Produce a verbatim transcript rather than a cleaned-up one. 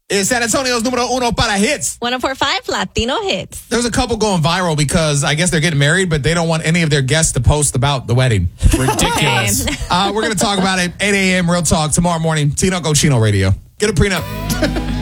is San Antonio's numero uno para hits. one oh four point five Latino Hits. There's a couple going viral because I guess they're getting married, but they don't want any of their guests to post about the wedding. Ridiculous. uh, we're going to talk about it. eight a.m. Real Talk tomorrow morning. Tino Cochino Radio. Get a prenup.